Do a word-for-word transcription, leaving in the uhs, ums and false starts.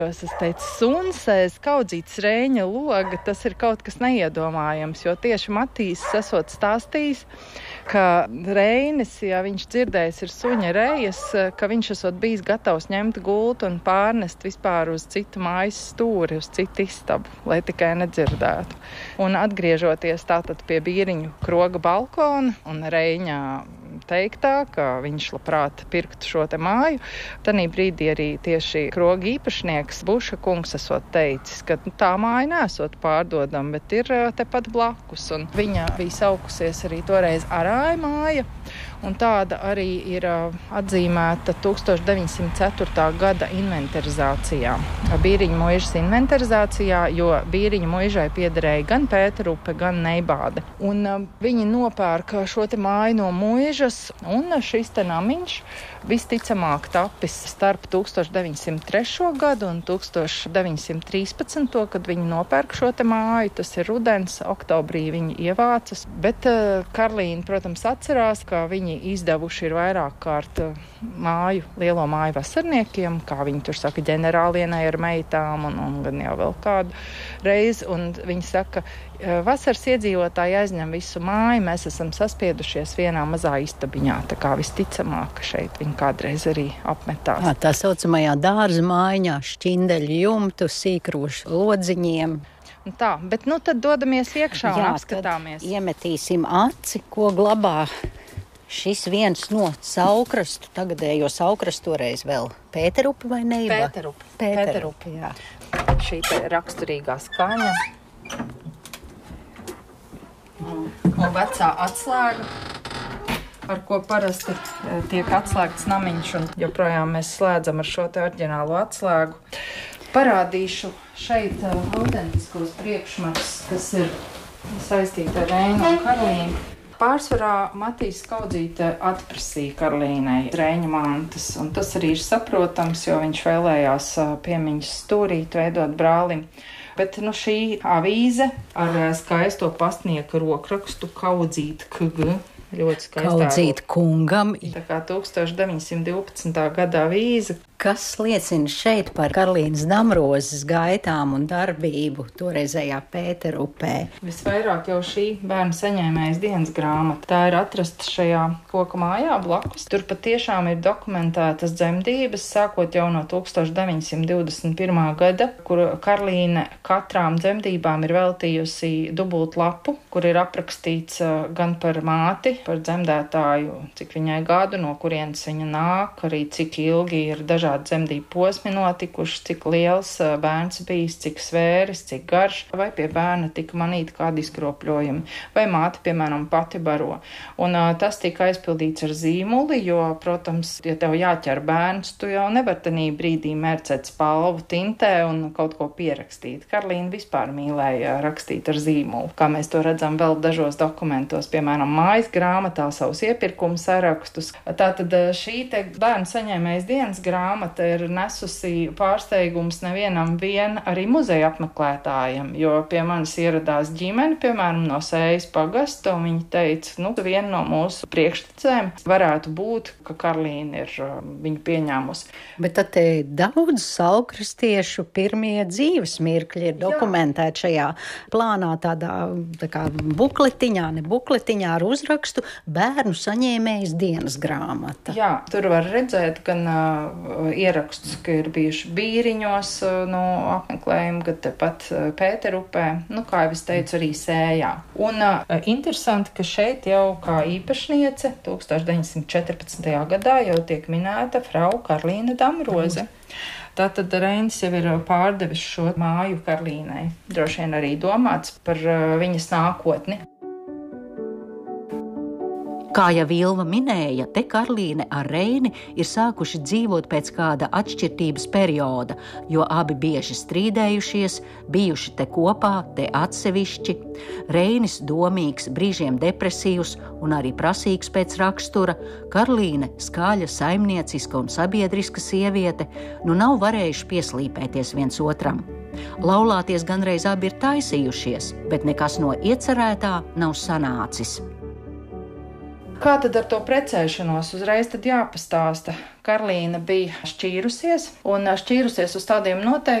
Es teicu, suns, kaudzīts Reiņa loga, tas ir kaut kas neiedomājams, jo tieši Matīs esot stāstījis, ka Reinis, ja viņš dzirdējis ir suņa rejas, ka viņš esot bijis gatavs ņemt gultu un pārnest vispār uz citu mājas stūri, uz citu istabu, lai tikai nedzirdētu. Un atgriežoties tātad pie Bīriņu kroga balkona un Reiņa teiktā, ka viņš labprāt pirktu šo te māju. Tanī brīdī arī tieši kroga īpašnieks Buša kungs esot teicis, ka tā māja nesot pārdodama, bet ir tepat blakus. Un viņa bija saukusies arī toreiz Arāja māja, un tāda arī ir atzīmēta tūkstoš deviņsimt ceturtā gada inventarizācijā. Bīriņu muižas inventarizācijā, jo Bīriņu muižai piederēja gan Pēterupe, gan Neibāde. Un viņi nopērka šo te māju no muižas, un šis te namiņš visticamāk tapis starp tūkstoš deviņsimt trešo gadu un tūkstoš deviņsimt trīspadsmito, kad viņi nopērk šo te māju. Tas ir rudens, oktobrī viņi ievācas, bet uh, Karlīna, protams, atcerās, ka viņi izdevuši ir vairāk kārt māju, lielo māju vasarniekiem, kā viņi tur saka, ģenerālienai ar meitām un, un gan jau vēl kādu reizi, un viņi saka, vasaras iedzīvotāji aizņem visu māju, mēs esam saspiedušies vienā mazā istabiņā, tā kā visticamāk, ka šeit viņi kādreiz arī apmetās. Jā, tā saucamajā dārza mājiņā, šķindeļu jumtu, sīkrošu lodziņiem. Un tā, bet nu tad dodamies iekšā un apskatāmies. Iemetīsim aci, ko glabā šis viens no saukrastu, tagadējo saukrastu toreiz vēl Pēterupe vai Neiba? Pēterupe. Pēterupe, jā. Šī te raksturīgā skaņa. Un vecā atslēga, ar ko parasti tiek atslēgts namiņš, un joprojām mēs slēdzam ar šo te oriģinālo atslēgu. Parādīšu šeit autentiskos priekšmetus, kas ir saistīti ar Reinu un Karlīnu. Pārsvarā Matīs Kaudzīte atprasīja Karlīnai Reiņa mantas, un tas arī ir saprotams, jo viņš vēlējās piemiņas stūrīt veidot brālim. Bet nu, šī avīze ar skaisto pastnieku rokrakstu Kaudzīt K G, ļoti skaistā. Kaudzīt kungam. Tā kā tūkstoš deviņsimt divpadsmitā gada avīze. Kas liecina šeit par Karlīnas Damrozes gaitām un darbību toreizējā Pēterupē? Visvairāk jau šī bērnu saņēmējas dienas grāmata. Tā ir atrasta šajā koka mājā blakus. Tur patiešām ir dokumentētas dzemdības, sākot jau no tūkstoš deviņsimt divdesmit pirmā gada, kur Karlīne katrām dzemdībām ir veltījusi dubult lapu, kur ir aprakstīts gan par māti, par dzemdētāju, cik viņai gadu, no kurienes viņa nāk, arī cik ilgi ir dažādi dzemdību posmi notikuši, cik liels bērns bijis, cik svēris, cik garš, vai pie bērna tika manīti kādi izkropļojumi, vai māte, piemēram, pati baro. Un uh, tas tika aizpildīts ar zīmuli, jo, protams, ja tev jāķer bērns, tu jau nevar tenī brīdī mērcēt spalvu tintē un kaut ko pierakstīt. Karlīna vispār mīlēja rakstīt ar zīmulu, kā mēs to redzam vēl dažos dokumentos, piemēram, mājas grāmatā, savus iepirkumu sarakstus. Tātad šī te bērnu saņēmējas dienas grāmata ir nesusi pārsteigums nevienam vien arī muzeja apmeklētājiem, jo pie manis ieradās ģimene, piemēram, no Sējas pagasta, un viņi teica, nu, viena no mūsu priekštecēm varētu būt, ka Karlīna ir viņu pieņēmusi. Bet tad te daudz saukrastiešu pirmie dzīves mirkļi ir dokumentēti šajā plānā tādā tā kā bukletiņā, ne bukletiņā ar uzrakstu bērnu saņēmējas dienas grāmata. Jā, tur var redzēt gan uh, ierakstus, ka ir bijuši Bīriņos no apmeklējuma, kad tepat Pēterupē, nu, kā jau es teicu, arī Sējā. Un uh, interesanti, ka šeit jau kā īpašniece tūkstoš deviņsimt četrpadsmitajā gadā jau tiek minēta frau Karlīna Damroze. Tātad Reinis jau ir pārdevis šo māju Karlīnai. Droši vien arī domāts par uh, viņas nākotni. Kā jau Ilva minēja, te Karlīne ar Reini ir sākuši dzīvot pēc kāda atšķirtības perioda, jo abi bieži strīdējušies, bijuši te kopā, te atsevišķi. Reinis domīgs, brīžiem depresīvs un arī prasīgs pēc rakstura, Karlīne skaļa, saimnieciska un sabiedriska sieviete, nu nav varējuši pieslīpēties viens otram. Laulāties ganreiz abi ir taisījušies, bet nekas no iecerētā nav sanācis. Kā tad ar to precēšanos? Uzreiz tad jāpastāsta. Karlīna bija šķīrusies, un šķīrusies uz tādiem noteikumiem,